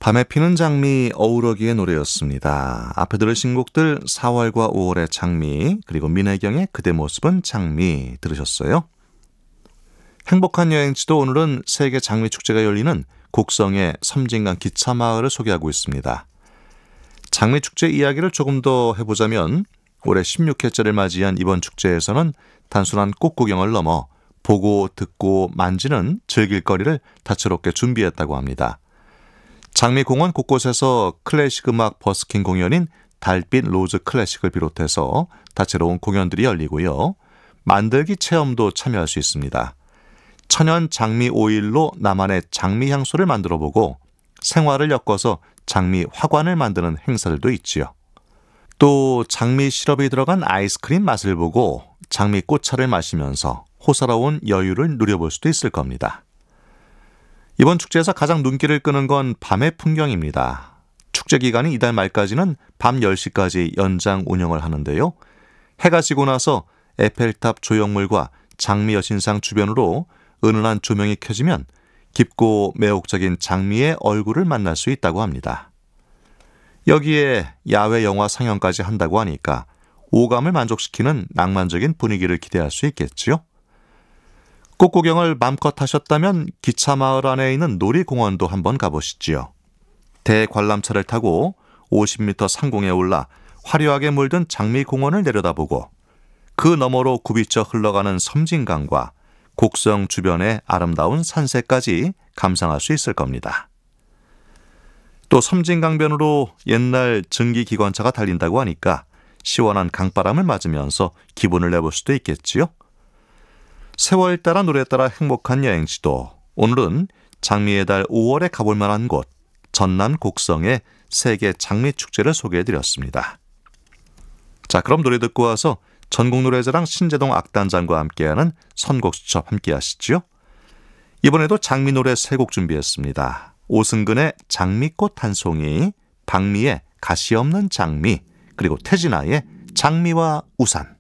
밤에 피는 장미 어우러기의 노래였습니다. 앞에 들으신 곡들 4월과 5월의 장미, 그리고 민혜경의 그대 모습은 장미 들으셨어요? 행복한 여행지도 오늘은 세계 장미축제가 열리는 곡성의 섬진강 기차마을을 소개하고 있습니다. 장미축제 이야기를 조금 더 해보자면 올해 16회째를 맞이한 이번 축제에서는 단순한 꽃구경을 넘어 보고 듣고 만지는 즐길 거리를 다채롭게 준비했다고 합니다. 장미공원 곳곳에서 클래식 음악 버스킹 공연인 달빛 로즈 클래식을 비롯해서 다채로운 공연들이 열리고요. 만들기 체험도 참여할 수 있습니다. 천연 장미 오일로 나만의 장미 향수를 만들어보고 생화를 엮어서 장미 화관을 만드는 행사들도 있지요. 또 장미 시럽이 들어간 아이스크림 맛을 보고 장미 꽃차를 마시면서 호사로운 여유를 누려볼 수도 있을 겁니다. 이번 축제에서 가장 눈길을 끄는 건 밤의 풍경입니다. 축제 기간이 이달 말까지는 밤 10시까지 연장 운영을 하는데요. 해가 지고 나서 에펠탑 조형물과 장미 여신상 주변으로 은은한 조명이 켜지면 깊고 매혹적인 장미의 얼굴을 만날 수 있다고 합니다. 여기에 야외 영화 상영까지 한다고 하니까 오감을 만족시키는 낭만적인 분위기를 기대할 수 있겠지요. 꽃구경을 맘껏 하셨다면 기차마을 안에 있는 놀이공원도 한번 가보시지요. 대관람차를 타고 50m 상공에 올라 화려하게 물든 장미공원을 내려다보고 그 너머로 굽이쳐 흘러가는 섬진강과 곡성 주변의 아름다운 산세까지 감상할 수 있을 겁니다. 또 섬진강변으로 옛날 증기기관차가 달린다고 하니까 시원한 강바람을 맞으면서 기분을 내볼 수도 있겠지요. 세월 따라 노래 따라 행복한 여행지도 오늘은 장미의 달 5월에 가볼 만한 곳 전남 곡성의 세계 장미축제를 소개해드렸습니다. 자, 그럼 노래 듣고 와서 전국노래자랑 신재동 악단장과 함께하는 선곡 수첩 함께 하시죠. 이번에도 장미 노래 3곡 준비했습니다. 오승근의 장미꽃 한 송이, 박미의 가시 없는 장미, 그리고 태진아의 장미와 우산.